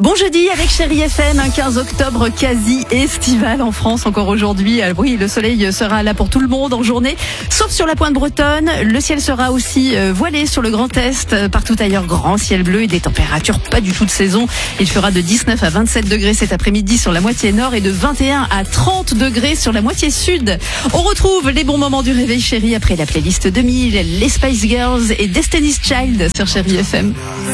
Bon jeudi avec Chérie FM, un 15 octobre quasi estival en France encore aujourd'hui. Oui, le soleil sera là pour tout le monde en journée, sauf sur la pointe bretonne. Le ciel sera aussi voilé sur le Grand Est. Partout ailleurs, grand ciel bleu et des températures pas du tout de saison. Il fera de 19 à 27 degrés cet après-midi sur la moitié nord et de 21 à 30 degrés sur la moitié sud. On retrouve les bons moments du réveil Chérie après la playlist 2000, les Spice Girls et Destiny's Child sur Chérie FM.